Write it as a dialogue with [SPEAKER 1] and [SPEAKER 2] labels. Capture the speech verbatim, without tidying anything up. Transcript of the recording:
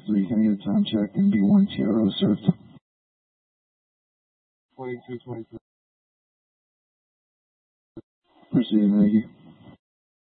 [SPEAKER 1] three, can I get a time check and B one T R O served?
[SPEAKER 2] twenty-two twenty-three.
[SPEAKER 1] Proceed, thank you.